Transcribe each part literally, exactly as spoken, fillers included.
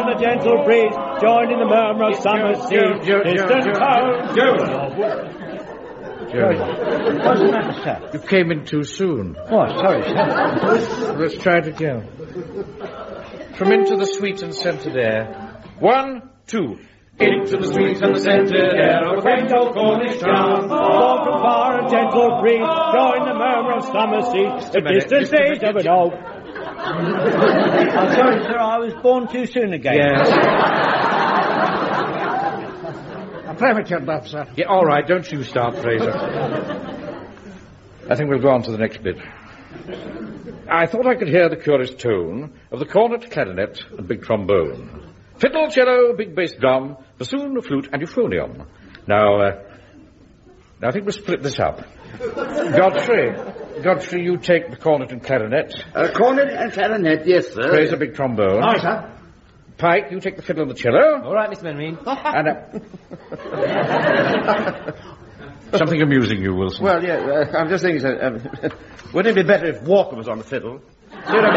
the gentle breeze, joined in the murmur of summer sea. Distant tones. Joe. What's the matter, sir? You came in too soon. Oh, sorry, sir. Let's try it again. From into the sweet and scented air. One, two. Into the sweet and the scented air of a quaint old Cornish town. Born from far a gentle breeze, join the murmur of summer sea. The distant days of an old. I'm sorry, sir, I was born too soon again. Yes. A premature birth, sir. Yeah, all right, don't you start, Fraser. I think we'll go on to the next bit. I thought I could hear the curious tone of the cornet, clarinet, and big trombone. Fiddle, cello, big bass drum, bassoon, flute, and euphonium. Now, uh, I think we'll split this up. Godfrey, Godfrey, you take the cornet and clarinet. Uh, cornet and clarinet, yes, sir. Fraser, big trombone. Aye, sir. Pike, you take the fiddle and the cello. All right, Mister Menrine. And, uh, something amusing you, Wilson. Well, yeah, uh, I'm just thinking, sir, um, wouldn't it be better if Walker was on the fiddle? See what I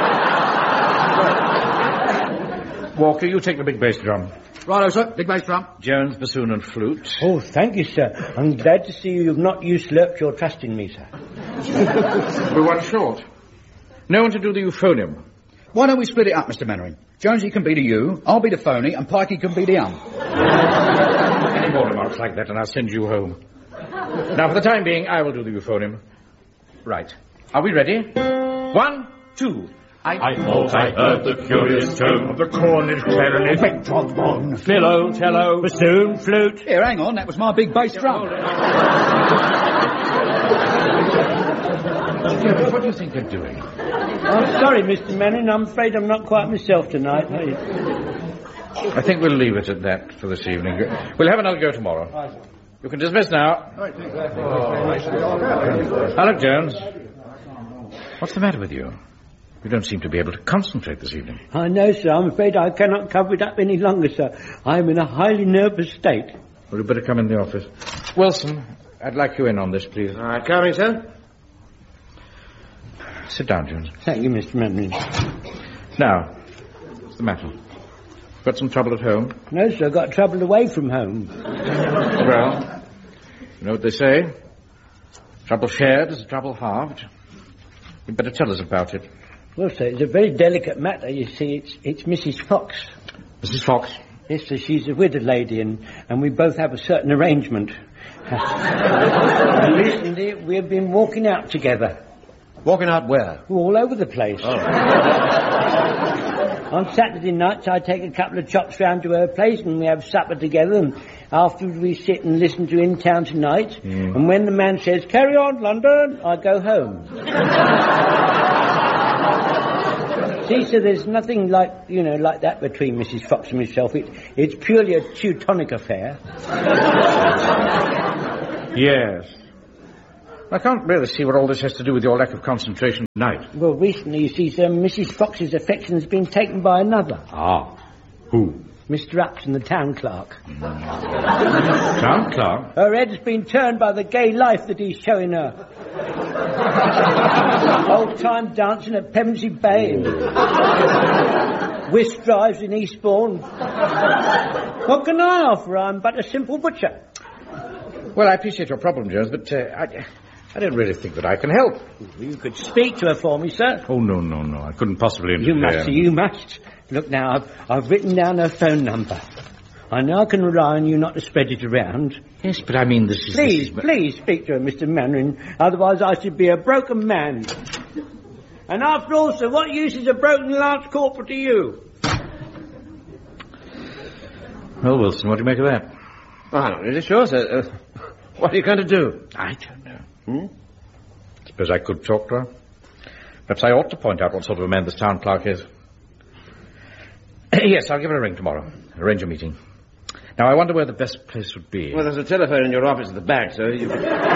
mean? Walker, you take the big bass drum. Righto, sir. Big bass drum. Jones, bassoon and flute. Oh, thank you, sir. I'm glad to see you've not usurped your trust in me, sir. We're one short. No one to do the euphonium. Why don't we split it up, Mister Mannering? Jonesy can be the you, I'll be the phony, and Pikey can be the um. Any more remarks like that and I'll send you home. Now, for the time being, I will do the euphonium. Right. Are we ready? One, two. I, I thought I heard the curious tone of the cornet, clarinet, big trombone, fiddle, cello, bassoon, flute. Here, hang on, that was my big bass drum. What do you think you're doing? I'm sorry, Mister Manning. I'm afraid I'm not quite myself tonight. I think we'll leave it at that for this evening. We'll have another go tomorrow. You can dismiss now. Alec Jones. What's the matter with you? You don't seem to be able to concentrate this evening. I know, sir. I'm afraid I cannot cover it up any longer, sir. I'm in a highly nervous state. Well, you'd better come in the office. Wilson, I'd like you in on this, please. All right, coming, sir. Sit down, Jones. Thank you, Mister Manning. Now, what's the matter? Got some trouble at home? No, sir. Got trouble away from home. Well, you know what they say? Trouble shared is trouble halved. You'd better tell us about it. Well, sir, it's a very delicate matter. You see, it's it's Missus Fox. Missus Fox? Yes, sir. She's a widowed lady, and, and we both have a certain arrangement. And recently, we've been walking out together. Walking out where? All over the place. Oh. On Saturday nights, I take a couple of chops round to her place, and we have supper together, and afterwards we sit and listen to In Town Tonight, mm. and when the man says, "Carry on, London," I go home. See, so there's nothing like, you know, like that between Missus Fox and myself. It, it's purely a Teutonic affair. Yes. I can't really see what all this has to do with your lack of concentration tonight. Well, recently, you see, sir, Missus Fox's affection has been taken by another. Ah. Who? Mister Upton, the town clerk. Town clerk? Her head's been turned by the gay life that he's showing her. Old-time dancing at Pevensey Bay. Whist drives in Eastbourne. What can I offer? I'm but a simple butcher. Well, I appreciate your problem, Jones, but uh, I, I don't really think that I can help. You could speak to her for me, sir. Oh, no, no, no. I couldn't possibly interfere. You must, you must. Look now, I've, I've written down her phone number. I know I can rely on you not to spread it around. Yes, but I mean, this is... Please, this is... please speak to her, Mister Mannering. Otherwise I should be a broken man. And after all, sir, what use is a broken lance corporal to you? Well, Wilson, what do you make of that? Oh, I'm not really sure, sir. Uh, what are you going to do? I don't know. Hmm? Suppose I could talk to her. Perhaps I ought to point out what sort of a man this town clerk is. Yes, I'll give her a ring tomorrow. Arrange a meeting. Now, I wonder where the best place would be. Well, there's a telephone in your office at the back, sir. You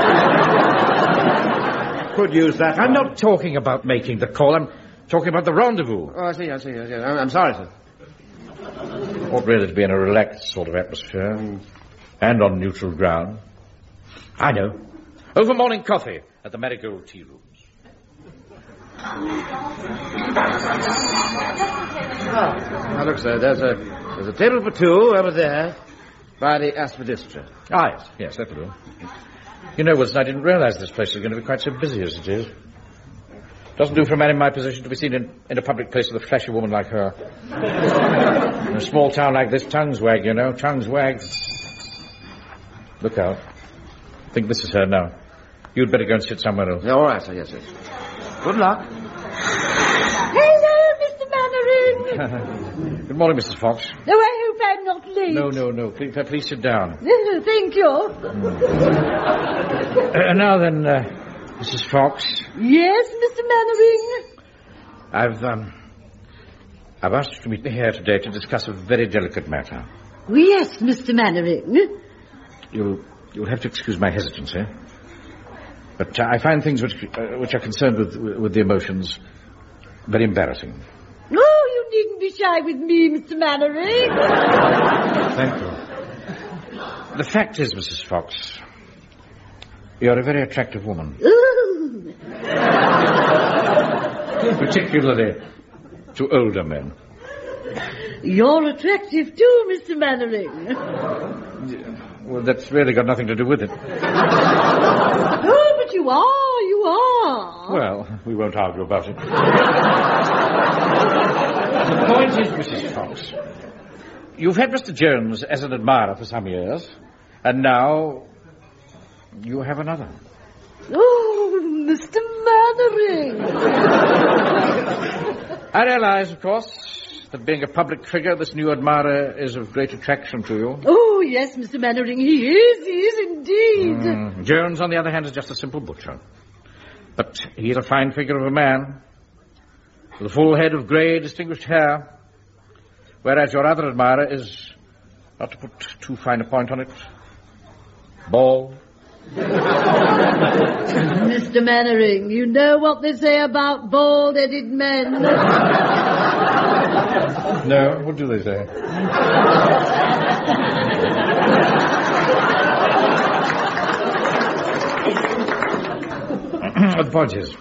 could use that. I'm not talking about making the call. I'm talking about the rendezvous. Oh, I see, I see, I see. I'm, I'm sorry, sir. Ought really to be in a relaxed sort of atmosphere. Mm. And on neutral ground. I know. Over morning coffee at the Marigold Tea Rooms. Ah, now look, sir, there's a there's a table for two over there by the aspidistra. Ah, yes, yes, that will do. You know, Wilson, I didn't realize this place was going to be quite so busy as it is. Doesn't do for a man in my position to be seen in, in a public place with a flashy woman like her. In a small town like this, tongues wag, you know, tongues wag. Look out. I think this is her now. You'd better go and sit somewhere else. Yeah, all right, sir, yes, yes. Good luck. Hello, Mister Mannering. Good morning, Missus Fox. Oh, I hope I'm not late. No, no, no. Please, please sit down. Thank you. Uh, now then, uh, Missus Fox. Yes, Mister Mannering? I've, um... I've asked you to meet me here today to discuss a very delicate matter. Yes, Mister Mannering. You'll, you'll have to excuse my hesitancy. But uh, I find things which, uh, which are concerned with, with the emotions very embarrassing. Oh, you needn't be shy with me, Mister Mannering. Thank you. The fact is, Missus Fox, you're a very attractive woman. Particularly to older men. You're attractive too, Mister Mannering. Well, that's really got nothing to do with it. Oh, but you are, you are. Well, we won't argue about it. The point is, Missus Fox, you've had Mister Jones as an admirer for some years, and now you have another. Oh, Mister Mannering. I realize, of course, that being a public figure, this new admirer is of great attraction to you. Oh, yes, Mister Mannering, he is, he is indeed. Mm. Jones, on the other hand, is just a simple butcher. But he is a fine figure of a man, with a full head of grey, distinguished hair, whereas your other admirer is, not to put too fine a point on it, bald. Mister Mannering, you know what they say about bald-headed men. No, what do they say? The point is,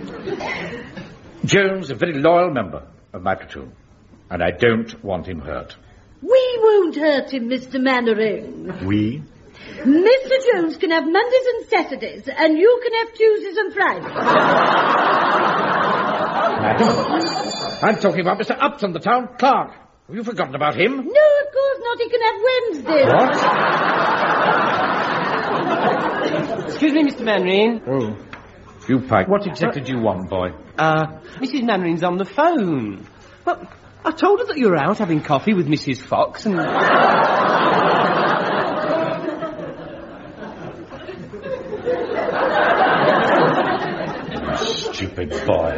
Jones is a very loyal member of my platoon, and I don't want him hurt. We won't hurt him, Mister Mannering. We? Mister Jones can have Mondays and Saturdays, and you can have Tuesdays and Fridays. Madam, I'm talking about Mister Upton, the town clerk. Have you forgotten about him? No, of course not. He can have Wednesdays. What? Excuse me, Mister Mannering. Oh, you, Pike. What exactly do you want, boy? Uh, Missus Mannering's on the phone. Well, I told her that you were out having coffee with Missus Fox and... Stupid boy.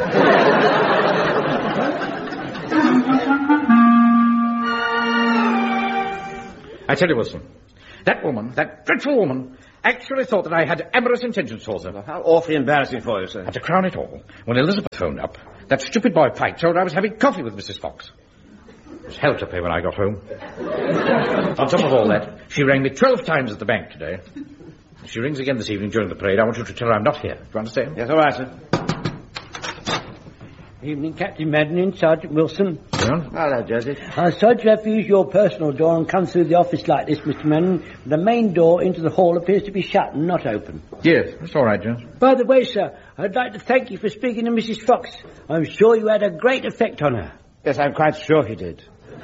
I tell you, Wilson, that woman, that dreadful woman, actually thought that I had amorous intentions towards her. How awfully embarrassing for you, sir. And to crown it all, when Elizabeth phoned up, that stupid boy Pike told her I was having coffee with Missus Fox. It was hell to pay when I got home. On top of all that, she rang me twelve times at the bank today. If she rings again this evening during the parade, I want you to tell her I'm not here. Do you understand? Yes, all right, sir. Evening, Captain Mannering, Sergeant Wilson. Yeah? Hello, Joseph. I'm sorry to have to use your personal door and come through the office like this, Mister Mannering. The main door into the hall appears to be shut and not open. Yes, that's all right, Jones. By the way, sir, I'd like to thank you for speaking to Missus Fox. I'm sure you had a great effect on her. Yes, I'm quite sure he did.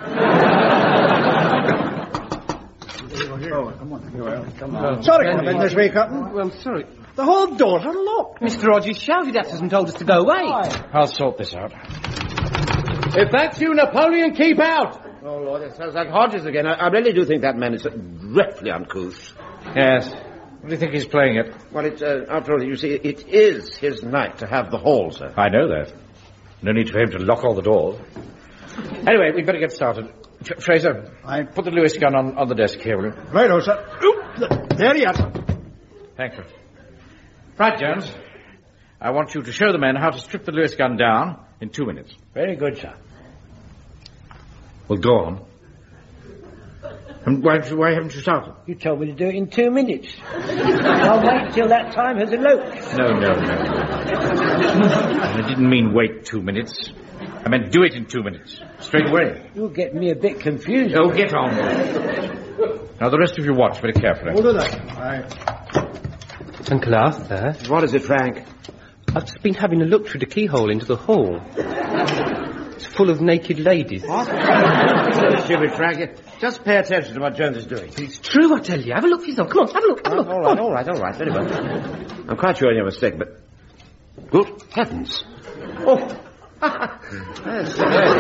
Sorry, come in this week, Upton. Well, I'm sorry. The hall door's unlocked. Mister Rogers shouted at us and told us to go away. I'll sort this out. If that's you, Napoleon, keep out! Oh, Lord, it sounds like Hodges again. I, I really do think that man is dreadfully uncouth. Yes. What do you think he's playing at? Well, it's, uh, after all, you see, it is his night to have the hall, sir. I know that. No need for him to lock all the doors. Anyway, we'd better get started. F- Fraser, I put the Lewis gun on, on the desk here, will you? Righto, sir. Oop, there he is. Thank you. Right, Jones. I want you to show the men how to strip the Lewis gun down in two minutes. Very good, sir. Well, go on. And why, why haven't you started? You told me to do it in two minutes. I'll wait till that time has eloped. No, no, no. I didn't mean wait two minutes. I meant do it in two minutes. Straight away. You're getting me a bit confused. Oh, get on. Now, the rest of you watch very carefully. Hold on. Aye. Uncle Arthur, What is it, Frank? I've just been having a look through the keyhole into the hall. It's full of naked ladies. What? Stupid, Frank. Just pay attention to what Jones is doing. It's true, I tell you. Have a look for yourself. Come on, have a look, have a look. All right, all right, all right. Very well. I'm quite sure you're mistaken, but... Good heavens. Oh. Yes,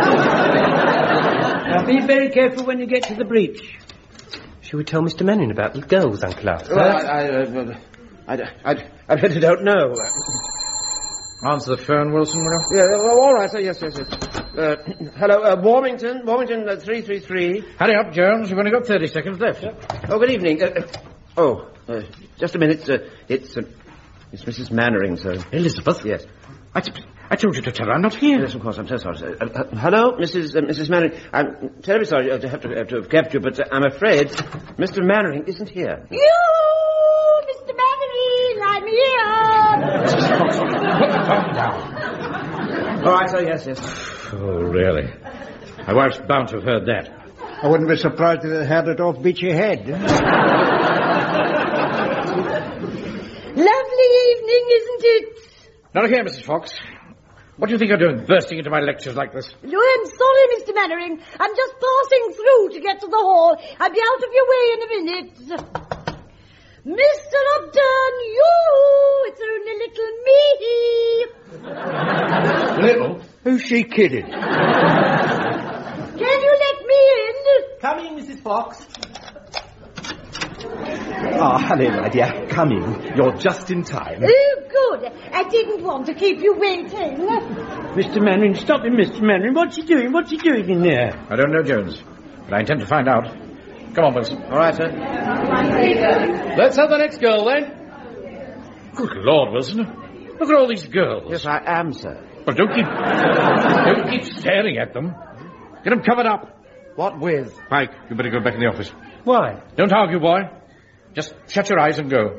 Now, be very careful when you get to the breach. Shall we tell Mister Manning about the girls, Uncle Arthur? Well, I, I, uh, I, I, I really don't know. Answer the phone, Wilson, will you? Yeah, well, all right, sir. Yes, yes, yes. Uh, hello, uh, Warmington, Warmington, uh, three three three. Hurry up, Jones. You've only got thirty seconds left. Oh, good evening. Uh, uh, oh, uh, just a minute. Uh, it's, uh, it's Missus Mannering, sir. Elizabeth? Yes. I, t- I told you to tell her I'm not here. Yes, of course. I'm so sorry, sir. Uh, uh, hello, Missus Uh, Missus Mannering. I'm terribly sorry uh, to have to, uh, to have kept you, but uh, I'm afraid Mister Mannering isn't here. You, Mister Mannering, I'm here. Put the phone down. All right, sir. Yes, yes. Oh, really? My wife's bound to have heard that. I wouldn't be surprised if they had it off Beachy Head. Lovely evening, isn't it? Now, look here, Missus Fox. What do you think you're doing, bursting into my lectures like this? Oh, I'm sorry, Mister Mannering. I'm just passing through to get to the hall. I'll be out of your way in a minute. Mister Upton, you! It's only little me. Little? Who's she kidding? Can you let me in? Come in, Missus Fox. Ah, hello, my dear. Come in. You're just in time. Oh, good. I didn't want to keep you waiting. Mister Mannering, stop him, Mister Mannering. What's he doing? What's he doing in there? I don't know, Jones, but I intend to find out. Come on, Wilson. All right, sir. Let's have the next girl, then. Good Lord, Wilson. Look at all these girls. Yes, I am, sir. But don't keep... don't keep staring at them. Get them covered up. What with? Mike, you better go back in the office. Why? Don't argue, boy. Just shut your eyes and go.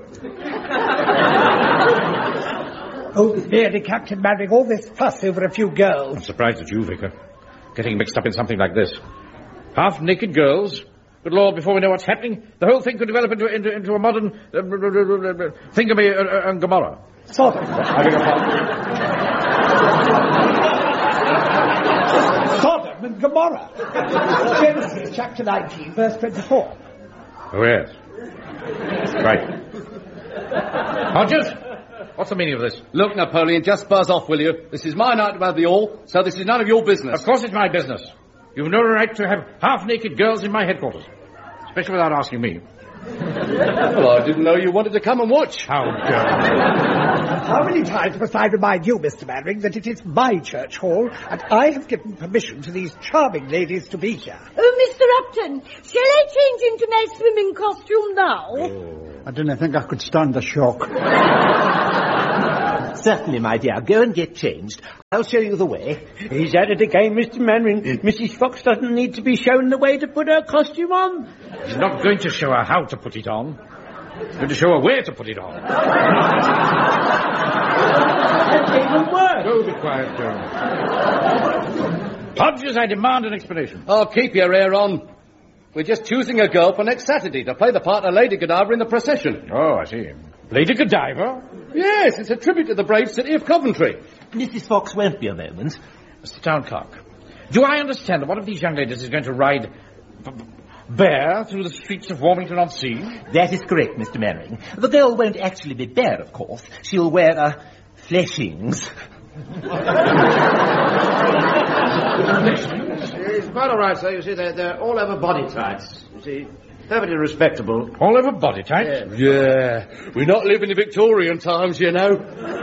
Oh, really, Captain Mannering, all this fuss over a few girls. I'm surprised at you, Vicar. Getting mixed up in something like this. Half-naked girls. Good Lord, before we know what's happening, the whole thing could develop into, into, into a modern... Uh, uh, Thingamy uh, uh, and Gomorrah. Sort of. I beg your pardon. Sodom and Gomorrah. Genesis chapter nineteen, verse twenty-four. Oh, yes. Right. Hodges, what's the meaning of this? Look, Napoleon, just buzz off, will you? This is my night about the all, so this is none of your business. Of course it's my business. You've no right to have half-naked girls in my headquarters. Especially without asking me. Well, I didn't know you wanted to come and watch. How dare How many times must I remind you, Mister Mannering, that it is my church hall, and I have given permission to these charming ladies to be here? Oh, Mister Upton, shall I change into my swimming costume now? Oh. I didn't think I could stand the shock. Certainly, my dear. Go and get changed. I'll show you the way. He's at it again, Mister Mannering. Missus Fox doesn't need to be shown the way to put her costume on. He's not going to show her how to put it on. He's going to show her where to put it on. Even worse. Go be quiet, Jones. Hodges, I demand an explanation. Oh, keep your hair on. We're just choosing a girl for next Saturday to play the part of Lady Godiva in the procession. Oh, I see. Lady Godiva? Yes, it's a tribute to the brave city of Coventry. Missus Fox won't be a moment. Mister Town Clerk, do I understand that one of these young ladies is going to ride b- b- bare through the streets of Warmington-on-Sea? That is correct, Mister Mannering. The girl won't actually be bare, of course. She'll wear, uh, fleshings. It's quite all right, sir. You see, they're, they're all over body tights. You see, perfectly respectable. All over body tights? Yeah. Yeah, we're not living in Victorian times, you know.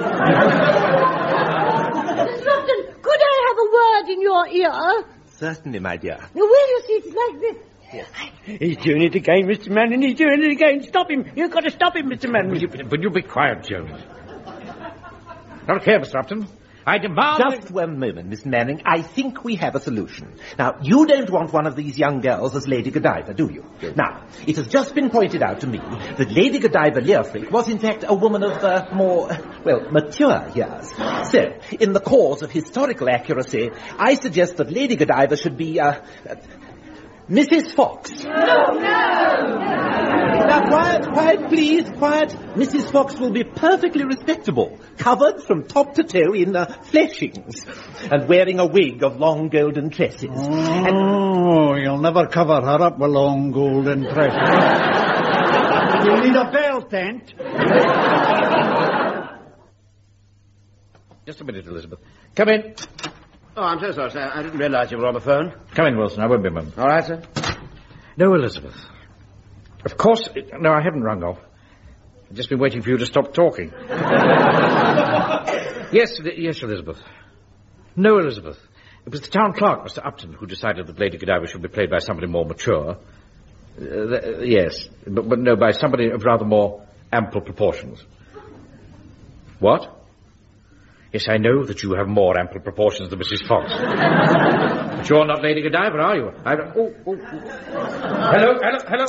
Mister Upton, could I have a word in your ear? Certainly, my dear. Now, will you see, it's like this. He's doing it again, Mister Mannering. He's doing it again. Stop him. You've got to stop him, Mister Will Mannering. you, will you be quiet, Jones? Now, look here, Mister Upton. I demand... Just one moment, Miss Manning. I think we have a solution. Now, you don't want one of these young girls as Lady Godiva, do you? Now, it has just been pointed out to me that Lady Godiva Leofric was in fact a woman of uh, more, well, mature years. So, in the cause of historical accuracy, I suggest that Lady Godiva should be, uh, uh Missus Fox. No, no, no. Now, quiet, quiet, please, quiet. Missus Fox will be perfectly respectable, covered from top to toe in uh, fleshings, and wearing a wig of long golden tresses. Oh, and... you'll never cover her up with long golden tresses. You'll need a bell tent. Just a minute, Elizabeth. Come in. Oh, I'm so sorry, sir. I didn't realise you were on the phone. Come in, Wilson. I won't be a moment. All right, sir. No, Elizabeth. Of course... It, no, I haven't rung off. I've just been waiting for you to stop talking. yes, yes, Elizabeth. No, Elizabeth. It was the town clerk, Mister Upton, who decided that Lady Godiva should be played by somebody more mature. Uh, th- yes, but, but no, by somebody of rather more ample proportions. What? Yes, I know that you have more ample proportions than Missus Fox. But you're not Lady Godiva, are you? I don't... Oh, oh, oh. Hello, hello, hello.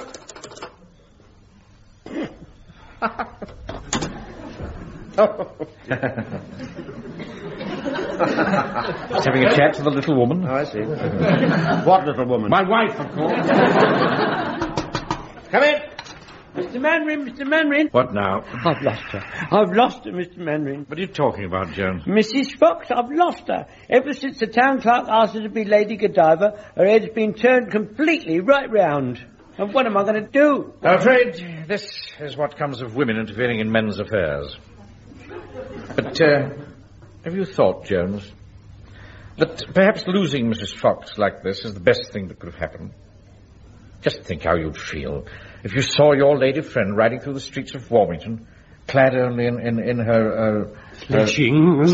Just having a chat with the little woman. Oh, I see. What little woman? My wife, of course. Come in. Mister Manring, Mister Manring. What now? I've lost her. I've lost her, Mister Manring. What are you talking about, Jones? Missus Fox, I've lost her. Ever since the town clerk asked her to be Lady Godiva, her head's been turned completely right round. And what am I going to do? I'm afraid this is what comes of women interfering in men's affairs. But, uh, have you thought, Jones, that perhaps losing Missus Fox like this is the best thing that could have happened? Just think how you'd feel if you saw your lady friend riding through the streets of Warmington, clad only in, in, in her... Uh, Fleshings.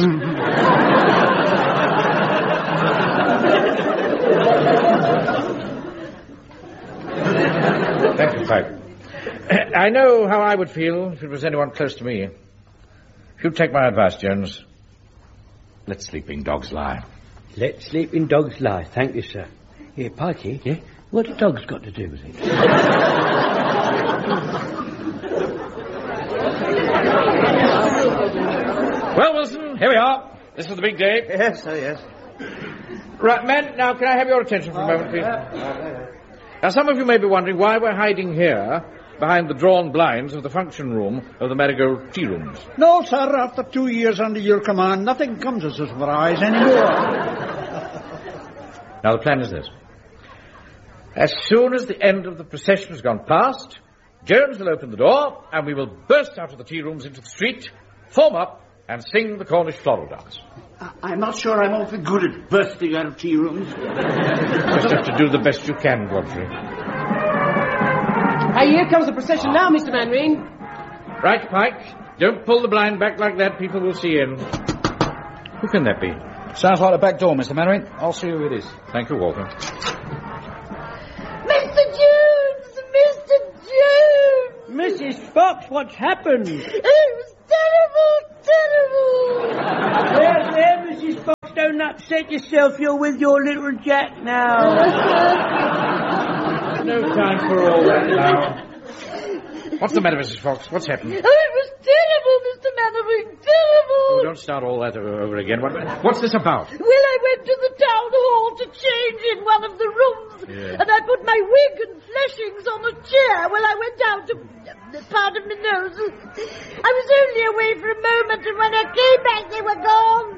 Thank you, Pipe. I know how I would feel if it was anyone close to me. If you'd take my advice, Jones, let sleeping dogs lie. Let sleeping dogs lie. Thank you, sir. Here, Pikey. Yeah? What have dogs got to do with it? Well, Wilson, here we are. This is the big day. Yes, sir, yes. Right, men, now can I have your attention for a moment, please? Now, some of you may be wondering why we're hiding here behind the drawn blinds of the function room of the Marigold Tea Rooms. No, sir, after two years under your command, nothing comes as a surprise anymore. Now, the plan is this. As soon as the end of the procession has gone past, Jones will open the door, and we will burst out of the tea rooms into the street, form up, and sing the Cornish floral dance. I'm not sure I'm awfully good at bursting out of tea rooms. You just have to do the best you can, Godfrey. Hey, here comes the procession now, Mister Manring. Right, Pike. Don't pull the blind back like that. People will see in. Who can that be? Sounds like the back door, Mister Mannering. I'll see who it is. Thank you, Walter. Mister Jones! Mister Jones! Missus Fox, what's happened? It was terrible, terrible! There, there, Missus Fox, don't upset yourself. You're with your little Jack now. No time for all that now. What's the matter, Missus Fox? What's happened? Oh, it was terrible, Mister Mannering, terrible! Oh, don't start all that over again. What, what's this about? Well, I went to the town hall to change in one of the rooms, yeah. and I put my wig and fleshings on a chair. Well, I went down to... Uh, pardon my nose. I was only away for a moment, and when I came back, they were gone.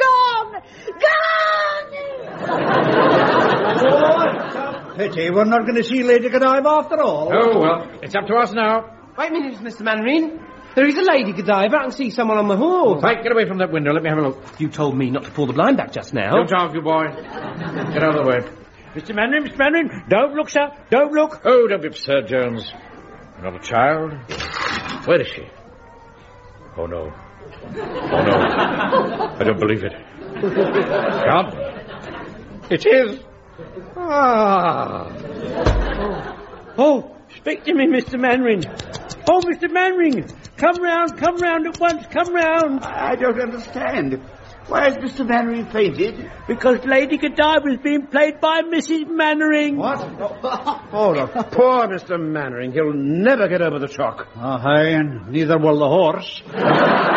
Gone! Gone! Pity, we're not going to see Lady Godiva after all. Oh, well, it's up to us now. Wait a minute, Mister Manring. There is a Lady Godiva. I can see someone on the hall. Pike, get away from that window. Let me have a look. You told me not to pull the blind back just now. Don't argue, boy. Get out of the way. Mister Manring, Mister Manring, don't look, sir. Don't look. Oh, don't be absurd, Jones. You're not a child. Where is she? Oh, no. Oh, no. I don't believe it. Can't. It is. Ah. Oh, oh, speak to me, Mister Manring. Oh, Mister Manring, come round, come round at once, come round. I don't understand. Why has Mister Mannering fainted? Because Lady Godiva is being played by Missus Mannering. What? Oh, the poor Mister Mannering. He'll never get over the shock. Aye, and neither will the horse.